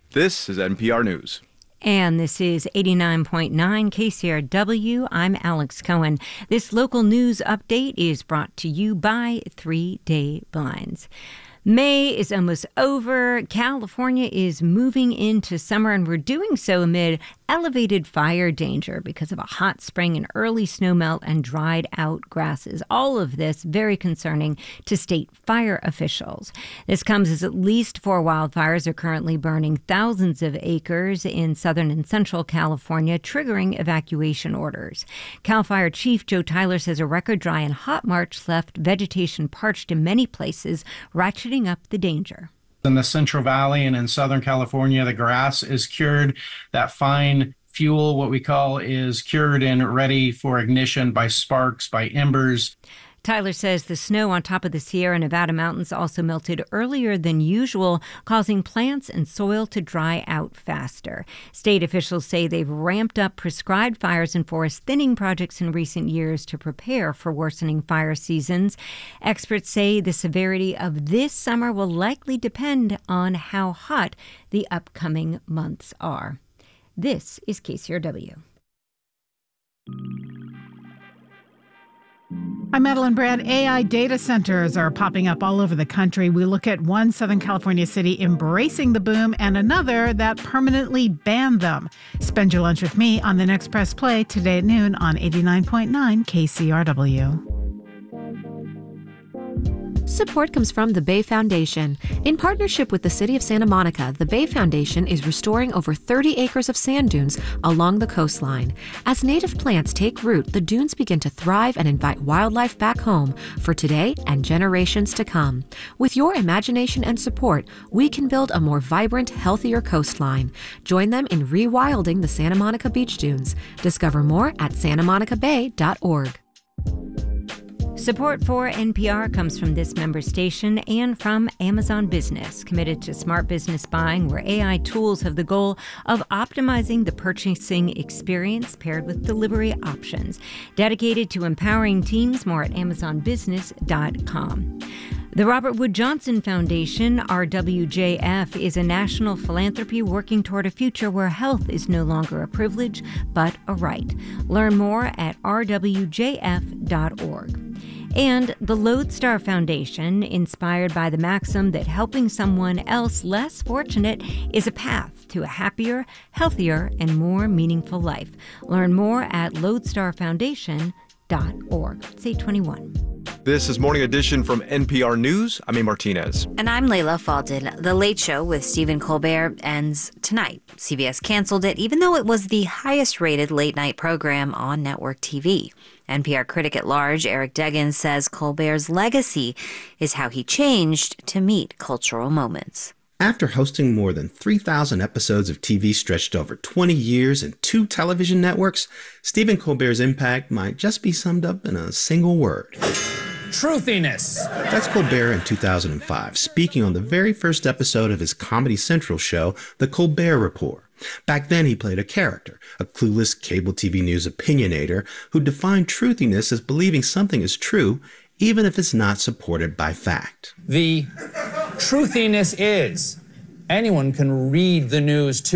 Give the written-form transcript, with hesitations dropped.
This is NPR News. And this is 89.9 KCRW. I'm Alex Cohen. This local news update is brought to you by 3 Day Blinds. May is almost over. California is moving into summer, and we're doing so amid elevated fire danger because of a hot spring and early snowmelt and dried out grasses. All of this very concerning to state fire officials. This comes as at least 4 wildfires are currently burning thousands of acres in southern and central California, triggering evacuation orders. CAL FIRE Chief Joe Tyler says a record dry and hot March left vegetation parched in many places, ratcheting up the danger. In the Central Valley and in Southern California, the grass is cured. That fine fuel, what we call, is cured and ready for ignition by sparks, by embers. Tyler says the snow on top of the Sierra Nevada mountains also melted earlier than usual, causing plants and soil to dry out faster. State officials say they've ramped up prescribed fires and forest thinning projects in recent years to prepare for worsening fire seasons. Experts say the severity of this summer will likely depend on how hot the upcoming months are. This is KCRW. I'm Madeline Brand. AI data centers are popping up all over the country. We look at one Southern California city embracing the boom and another that permanently banned them. Spend your lunch with me on the next Press Play today at noon on 89.9 KCRW. Support comes from the Bay Foundation. In partnership with the City of Santa Monica, the Bay Foundation is restoring over 30 acres of sand dunes along the coastline. As native plants take root, the dunes begin to thrive and invite wildlife back home for today and generations to come. With your imagination and support, we can build a more vibrant, healthier coastline. Join them in rewilding the Santa Monica Beach Dunes. Discover more at santamonicabay.org. Support for NPR comes from this member station and from Amazon Business, committed to smart business buying, where AI tools have the goal of optimizing the purchasing experience paired with delivery options. Dedicated to empowering teams, more at amazonbusiness.com. The Robert Wood Johnson Foundation, RWJF, is a national philanthropy working toward a future where health is no longer a privilege, but a right. Learn more at rwjf.org. And the Lodestar Foundation, inspired by the maxim that helping someone else less fortunate is a path to a happier, healthier, and more meaningful life. Learn more at lodestarfoundation.org. It's 8:21. This is Morning Edition from NPR News. I'm A. Martinez. And I'm Layla Falden. The Late Show with Stephen Colbert ends tonight. CBS canceled it, even though it was the highest-rated late-night program on network TV. NPR critic at large Eric Deggans says Colbert's legacy is how he changed to meet cultural moments. After hosting more than 3,000 episodes of TV stretched over 20 years and 2 television networks, Stephen Colbert's impact might just be summed up in a single word. Truthiness. That's Colbert in 2005, speaking on the very first episode of his Comedy Central show, The Colbert Report. Back then, he played a character, a clueless cable TV news opinionator who defined truthiness as believing something is true, even if it's not supported by fact. The truthiness is anyone can read the news too.